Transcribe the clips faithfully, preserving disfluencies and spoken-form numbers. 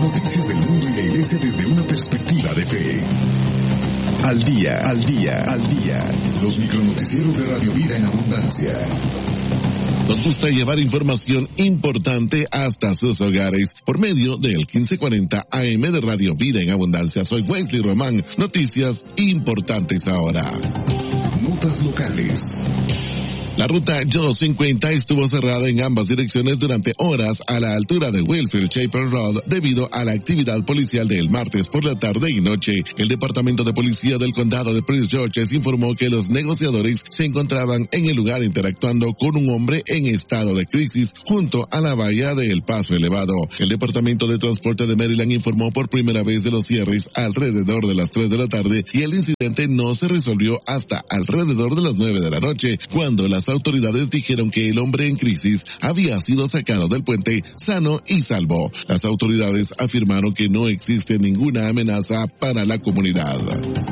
noticias del mundo y la iglesia desde una perspectiva de fe. Al día, al día, al día. Los micronoticieros de Radio Vida en Abundancia. Nos gusta llevar información importante hasta sus hogares por medio del quince cuarenta A M de Radio Vida en Abundancia. Soy Wesley Román. Noticias importantes ahora. Notas locales. La ruta dos cincuenta estuvo cerrada en ambas direcciones durante horas a la altura de Wilfield Chapel Road debido a la actividad policial del martes por la tarde y noche. El Departamento de Policía del Condado de Prince George's informó que los negociadores se encontraban en el lugar interactuando con un hombre en estado de crisis junto a la valla del paso elevado. El Departamento de Transporte de Maryland informó por primera vez de los cierres alrededor de las tres de la tarde y el incidente no se resolvió hasta alrededor de las nueve de la noche, cuando las autoridades dijeron que el hombre en crisis había sido sacado del puente sano y salvo. Las autoridades afirmaron que no existe ninguna amenaza para la comunidad.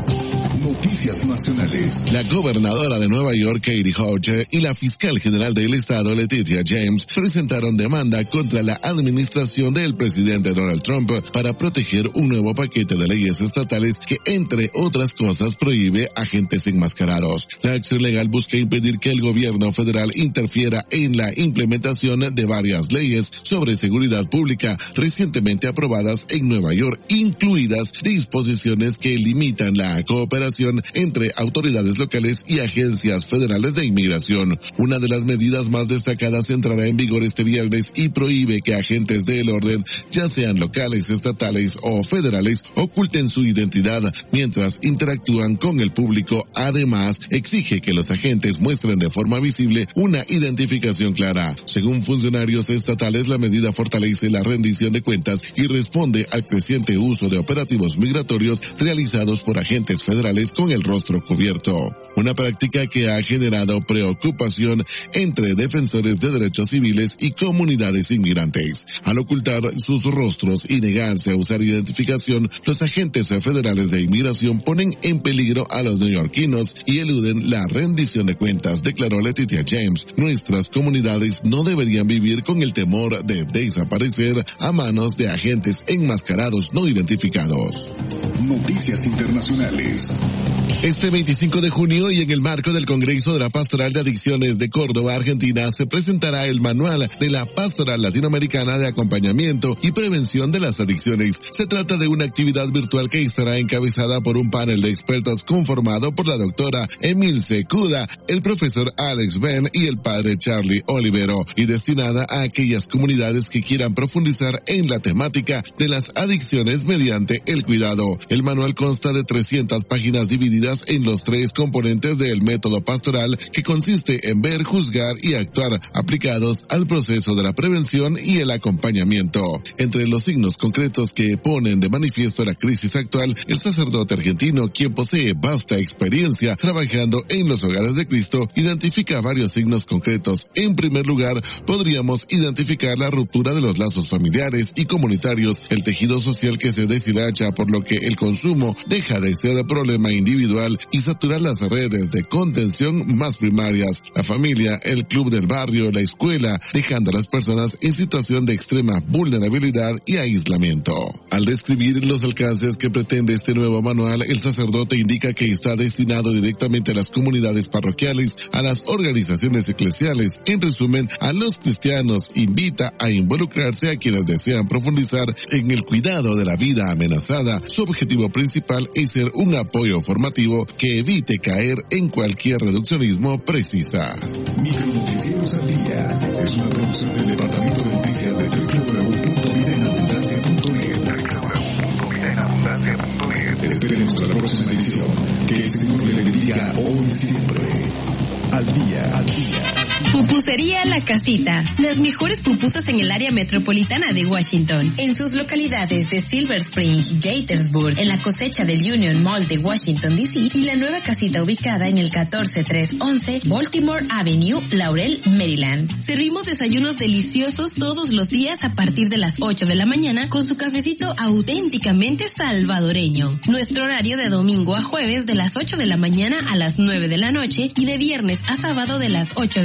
Noticias nacionales. La gobernadora de Nueva York, Katie Hobbs, y la fiscal general del estado, Letitia James, presentaron demanda contra la administración del presidente Donald Trump para proteger un nuevo paquete de leyes estatales que, entre otras cosas, prohíbe agentes enmascarados. La acción legal busca impedir que el gobierno federal interfiera en la implementación de varias leyes sobre seguridad pública recientemente aprobadas en Nueva York, incluidas disposiciones que limitan la cooperación entre autoridades locales y agencias federales de inmigración. Una de las medidas más destacadas entrará en vigor este viernes y prohíbe que agentes del orden, ya sean locales, estatales o federales, oculten su identidad mientras interactúan con el público. Además, exige que los agentes muestren de forma visible una identificación clara. Según funcionarios estatales, la medida fortalece la rendición de cuentas y responde al creciente uso de operativos migratorios realizados por agentes federales con el rostro cubierto, una práctica que ha generado preocupación entre defensores de derechos civiles y comunidades inmigrantes. Al ocultar sus rostros y negarse a usar identificación, los agentes federales de inmigración ponen en peligro a los neoyorquinos y eluden la rendición de cuentas, declaró Letitia James. Nuestras comunidades no deberían vivir con el temor de desaparecer a manos de agentes enmascarados no identificados. Noticias internacionales. Este veinticinco de junio y en el marco del Congreso de la Pastoral de Adicciones de Córdoba, Argentina, se presentará el Manual de la Pastoral Latinoamericana de Acompañamiento y Prevención de las Adicciones. Se trata de una actividad virtual que estará encabezada por un panel de expertos conformado por la doctora Emilce Cuda, el profesor Alex Ben y el padre Charlie Olivero, y destinada a aquellas comunidades que quieran profundizar en la temática de las adicciones mediante el cuidado. El manual consta de trescientas páginas divididas en los tres componentes del método pastoral, que consiste en ver, juzgar y actuar, aplicados al proceso de la prevención y el acompañamiento. Entre los signos concretos que ponen de manifiesto la crisis actual, el sacerdote argentino, quien posee vasta experiencia trabajando en los hogares de Cristo, identifica varios signos concretos. En primer lugar, podríamos identificar la ruptura de los lazos familiares y comunitarios, el tejido social que se deshilacha, por lo que el consumo deja de ser problema individual y saturar las redes de contención más primarias, la familia, el club del barrio, la escuela, dejando a las personas en situación de extrema vulnerabilidad y aislamiento. Al describir los alcances que pretende este nuevo manual, el sacerdote indica que está destinado directamente a las comunidades parroquiales, a las organizaciones eclesiales. En resumen, a los cristianos invita a involucrarse a quienes desean profundizar en el cuidado de la vida amenazada. Su objetivo principal es ser un apoyo formativo que evite caer en cualquier reduccionismo precisa. Micronoticieros al día es una producción del Departamento de Noticias de doble u doble u doble u punto vida en abundancia punto net. doble u doble u doble u punto vida en abundancia punto net. Esperen nuestra próxima edición. Que el Señor le bendiga hoy y siempre. Al día, al día. Pupusería La Casita. Las mejores pupusas en el área metropolitana de Washington. En sus localidades de Silver Spring, Gaithersburg, en la cosecha del Union Mall de Washington, D C y la nueva casita ubicada en el catorce tres once Baltimore Avenue, Laurel, Maryland. Servimos desayunos deliciosos todos los días a partir de las ocho de la mañana con su cafecito auténticamente salvadoreño. Nuestro horario de domingo a jueves de las ocho de la mañana a las nueve de la noche y de viernes a sábado de las ocho de la mañana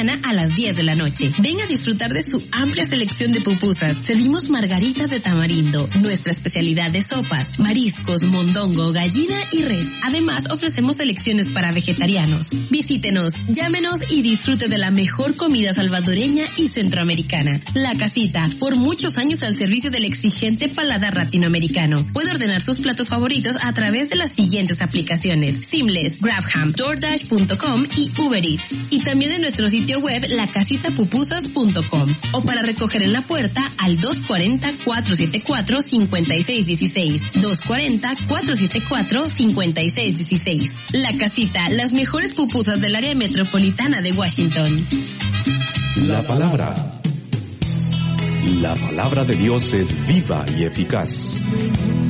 mañana a las diez de la noche. Ven a disfrutar de su amplia selección de pupusas. Servimos margaritas de tamarindo, nuestra especialidad de sopas, mariscos, mondongo, gallina y res. Además, ofrecemos selecciones para vegetarianos. Visítenos, llámenos y disfrute de la mejor comida salvadoreña y centroamericana. La Casita, por muchos años al servicio del exigente paladar latinoamericano. Puede ordenar sus platos favoritos a través de las siguientes aplicaciones: Seamless, GrabHam, DoorDash punto com y Uber Eats. Y también en nuestro sitio web la casita pupusas punto com. O para recoger en la puerta al dos cuatro cero, cuatro siete cuatro, cinco seis uno seis. dos cuatro cero, cuatro siete cuatro, cinco seis uno seis. La Casita, las mejores pupusas del área metropolitana de Washington. La palabra. La palabra de Dios es viva y eficaz.